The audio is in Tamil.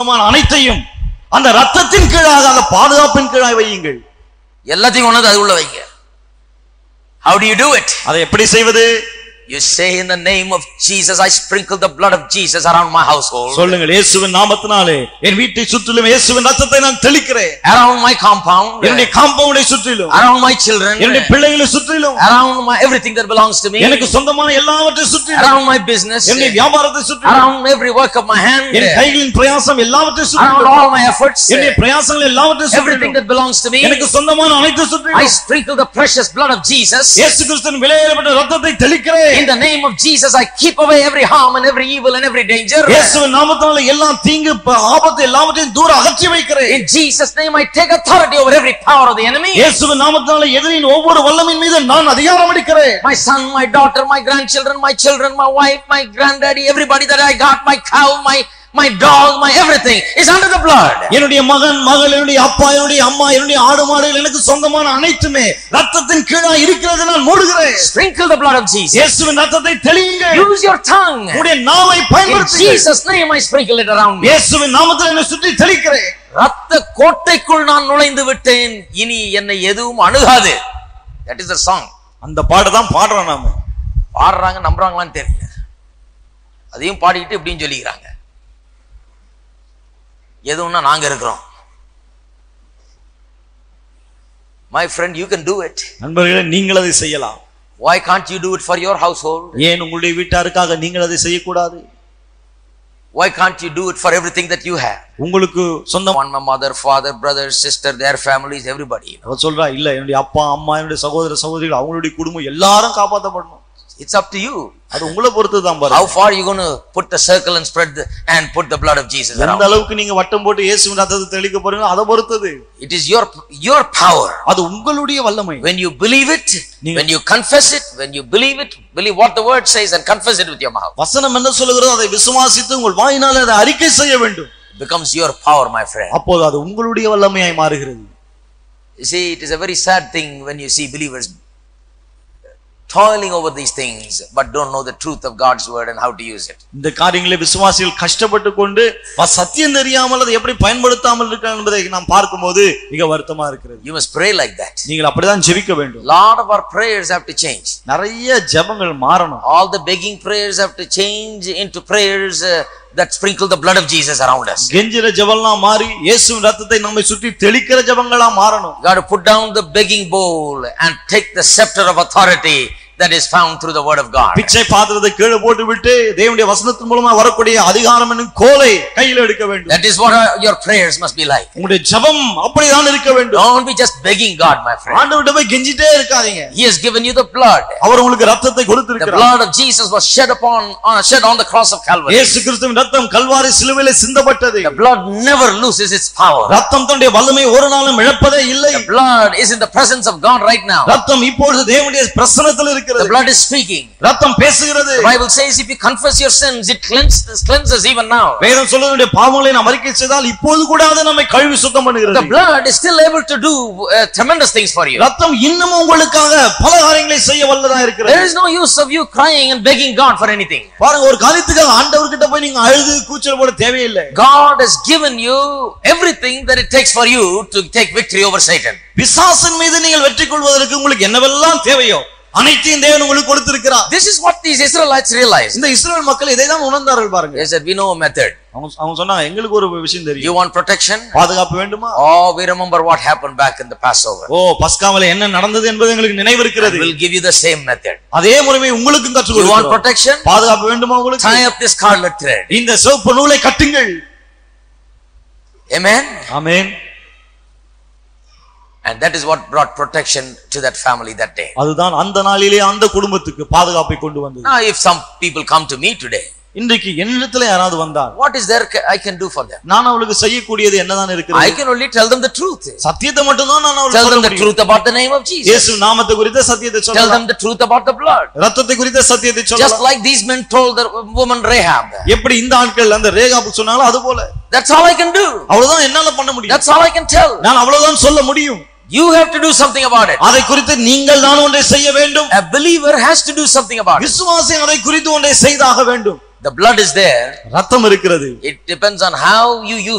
சொந்தமான அனைத்தையும் அந்த ரத்தத்தின் கீழாக, அந்த பாதுகாப்பின் கீழாக வையுங்கள். எல்லாத்தையும் கொண்டு அது உள்ள வைங்க. How do you do it? அதை எப்படி செய்வது? You say, in the name of Jesus, I sprinkle the blood of Jesus around my household. சொல்லுங்கள், இயேசுவின் நாமத்தினாலே என் வீட்டை சுற்றிலும் இயேசுவின் ரத்தத்தை நான் தெளிக்கிறேன். Around my compound, என்னுடைய காம்பவுண்டை சுற்றிலும், around my children, என்னுடைய பிள்ளைகளை சுற்றிலும், around my everything that belongs to me, எனக்கு சொந்தமான எல்லாவற்றையும் சுற்றிலும், around my business, என்னுடைய வியாபாரத்தை சுற்றிலும், around every work of my hand, என் கைகளின் பிரயாசம் எல்லாவற்றையும் around சுற்றிலும், all my efforts, என்னுடைய பிரயாசங்கள் எல்லாவற்றையும் everything சுற்றிலும், that belongs to me, எனக்கு சொந்தமான அனைத்தையும் I சுற்றிலும் sprinkle the precious blood of Jesus. இயேசு கிறிஸ்துவின் விலையேறப்பட்ட ரத்தத்தை தெளிக்கிறேன். In the name of Jesus, I keep away every harm and every evil and every danger. இயேசுவின் நாமத்தினாலே எல்லா தீங்கு ஆபத்து எல்லாவற்றையும் தூர அகற்றி வைக்கிறேன். In Jesus' name, I take authority over every power of the enemy. இயேசுவின் நாமத்தினாலே எதிரின் ஒவ்வொரு வல்லமையின் மீது நான் அதிகாரம் அளிக்கிறேன். My son, my daughter, my grandchildren, my children, my wife, my granddaddy, everybody that I got, my cow, my dog, my everything is under the blood. என்னுடைய மகன், மகள், என்னுடைய அப்பா, என்னுடைய அம்மா, என்னுடைய ஆடு மாடுகள், எனக்கு சொந்தமான அனைத்துமே ரத்தத்தின் கீழா இருக்கிறது. நான் மூடுகிறேன். Sprinkle the blood of Jesus. இயேசுவின் ரத்தத்தை தெளியுங்கள். Use your tongue. உம்முடைய நாவை In பயன்படுத்துங்கள். Jesus' name, I sprinkle it around me. இயேசுவின் நாமத்தில் என்னை சுற்றி தெளிக்கிறேன். ரத்த கோட்டைக்குள் நான் நுழைந்து விட்டேன், இனி என்னை எதுவும் அணுகாது. That is the song. அந்த பாட்டு தான் பாடுறோம். நாம பாடுறாங்க, நம்புறாங்களான்னு தெரியல. அதையும் பாடிட்டு இப்படின்னு சொல்லிக்கிறாங்க. எதுவும்னா நாங்க இருக்கிறோம். My friend, you can do it. நண்பர்களே, நீங்கள் அதை செய்யலாம். Why can't you do it for your household? ஏன் உங்களுடைய வீட்டாருக்காக நீங்கள் அதை செய்யக்கூடாது? Why can't you do it for everything that you have? உங்களுக்கு சொந்தம் My mother, father, brother, sister, their families, everybody. அவ சொல்றா, இல்ல என்னுடைய அப்பா அம்மா என்னுடைய சகோதர சகோதரிகள் அவங்களுடைய குடும்பம் எல்லாரும் காப்பாற்றப்படணும். It's up to you. அது உங்களை பொறுத்து தான் பாருங்க. How far you going to put the circle and spread and put the blood of Jesus around? எந்த அளவுக்கு நீங்க வட்டம் போட்டு இயேசுவின் ரத்தத்தை தெளிக்க போறீங்க, அதை பொறுத்தது. It is your power. அது உங்களுடைய வல்லமை. When you believe it, when you confess it, when you believe it, believe what the word says and confess it with your mouth. வசனம் என்ன சொல்லுகிறதோ அதை விசுவாசித்து உங்கள் வாயினாலே அதை அறிக்கை செய்ய வேண்டும். It becomes your power, my friend. அப்போது அது உங்களுடைய வல்லமையாய் மாறுகிறது. You see, it is a very sad thing when you see believers toiling over these things but don't know the truth of God's word and how to use it. இந்த காரியங்களை விசுவாசிகள் கஷ்டப்பட்டு கொண்டு சத்தியம் தெரியாமல் அதை எப்படி பயன்படுத்தாமல் இருக்காங்க என்பதை நாம் பார்க்கும்போது மிக வருத்தமா இருக்கிறது. You must pray like that. நீங்கள் அப்படிதான் ஜெபிக்க வேண்டும். Lot of our prayers have to change. நிறைய ஜெபங்கள் மாறணும். All the begging prayers have to change into prayers that sprinkle the blood of Jesus around us. கெஞ்சிர ஜெபம்லாம் மாறி இயேசுவின் ரத்தத்தை நம்மை சுற்றி தெளிக்கிற ஜெபங்களா மாறணும். You got to put down the begging bowl and take the scepter of authority that is found through the word of God. பிச்சை பாத்திரத்தை கீழே போட்டு விட்டு தேவனுடைய வசனத்தின் மூலமா வரக்கூடிய அதிகாரம் என்னும் கோலை கையில் எடுக்க வேண்டும். That is what your prayers must be like. உங்களுடைய ஜெபம் அப்படிதான் இருக்க வேண்டும். Don't be just begging God, my friend. ஆண்டவர்கிட்ட போய் கெஞ்சிட்டே இருக்காதீங்க. He has given you the blood. அவர் உங்களுக்கு ரத்தத்தை The கொடுத்திருக்கிறார். blood of Jesus was shed on the cross of Calvary. இயேசு கிறிஸ்துவின் ரத்தம் கல்வாரி சிலுவையிலே சிந்தப்பட்டது. The blood never loses its power. ரத்தம் தன்னுடைய வல்லமை ஒரு நாளும் இழப்பதே இல்லை. The blood is in the presence of God right now. ரத்தம் இப்பொழுது தேவனுடைய பிரசன்னத்தில் இருக்கிறது. The blood is speaking. ரத்தம் பேசுகிறது. The Bible says if you confess your sins, it cleanses even now. வேதம் சொல்லுகிற பாவங்களை நாம் அறிக்கை செய்தால் இப்போது கூட அது நம்மை கழுவி சுத்தம் பண்ணுகிறது. The blood is still able to do tremendous things for you. ரத்தம் இன்னும் உங்களுக்காக பல காரியங்களை செய்ய வல்லதா இருக்கிறது. There is no use of you crying and begging God for anything. பாருங்க, ஒரு காரியத்துக்காக ஆண்டவர்கிட்ட போய் நீங்க அழுது கூச்சல் போட தேவையில்லை. God has given you everything that it takes for you to take victory over Satan. பிசாசின் மீது நீங்கள் வெற்றி கொள்வதற்கு உங்களுக்கு என்னவெல்லாம் தேவையோ அனைத்தையும் தேவன் உங்களுக்கு கொடுத்திருக்கிறார். This is what these Israelites realized. இந்த இஸ்ரவேல் மக்கள் இதை தான் உணர்ந்தார்கள். பாருங்க, They said, we know a method. அவங்க சொன்னாங்க, எங்களுக்கு ஒரு விஷயம் தெரியும். You want protection? பாதுகாப்பு வேண்டுமா? Oh, we remember what happened back in the Passover. பஸ்காவிலே என்ன நடந்தது என்பது எங்களுக்கு நினைவு இருக்கிறது. We'll give you the same method. அதே முறையை உங்களுக்கும் கற்றுக் You want கொடுக்கிறோம். protection? பாதுகாப்பு வேண்டுமா உங்களுக்கு? Tie up this scarlet thread. இந்த சிவப்பு நூலை கட்டுங்கள். Amen. Amen. And that is what brought protection to that family that day. அதுதான் அந்த நாளிலே அந்த குடும்பத்துக்கு பாதுகாப்பை கொண்டு வந்தது. Now if some people come to me today, இன்றைக்கு என்னிடத்துல யாராவது வந்தால் what is there I can do for them? நான் அவளுக்கு செய்யக்கூடியது என்னதான் இருக்கிறது? I can only tell them the truth. சத்தியத்தை மட்டும் தான் நான் அவளுக்கு Tell them சொல்ல the முடியும். truth about the name of Jesus. இயேசு நாமத்தை குறித்த சத்தியத்தை Tell சொல்லலாம். them the truth about the blood. ரத்தத்தை குறித்த சத்தியத்தை Just சொல்லலாம். like these men told the woman Rahab. எப்படி இந்த ஆட்கள் அந்த ரேகாபு சொன்னாலும் அது போல. That's all I can do. அவ்வளவுதான் என்னால பண்ண முடியும். That's all I can tell. நான் அவ்வளவுதான் சொல்ல முடியும். You have to do something about it. அதை குறித்து நீங்கள் தான் ஒன்றை செய்ய வேண்டும். A believer has to do something about it. விசுவாசி அதை குறித்து ஒன்றை செய்தாக வேண்டும். The blood is there. ரத்தம் இருக்கிறது. It depends on how you use